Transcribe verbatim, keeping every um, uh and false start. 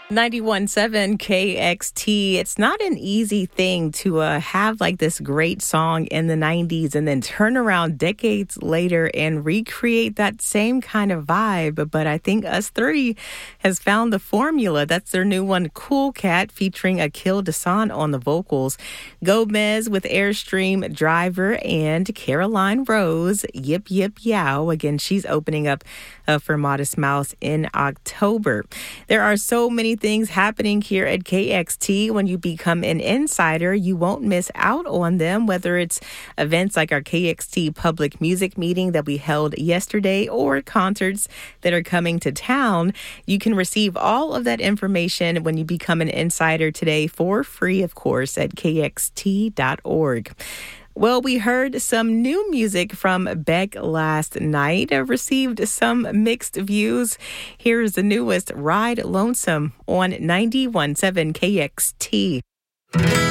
ninety-one point seven K X T. It's not an easy thing to uh, have like this great song in the nineties and then turn around decades later and recreate that same kind of vibe. But I think Us Three has found the formula. That's their new one, Cool Cat, featuring Akil Dasan on the vocals, Gomez with Airstream Driver, and Caroline Rose, Yip Yip Yow. Again, she's opening up uh, for Modest Mouse in October. There are so many things happening here at K X T. When you become an insider, you won't miss out on them, whether it's events like our K X T public music meeting that we held yesterday or concerts that are coming to town. You can receive all of that information when you become an insider today for free, of course, at K X T dot org. Well, we heard some new music from Beck last night, uh, received some mixed views. Here's the newest, Ride Lonesome, on ninety-one point seven K X T.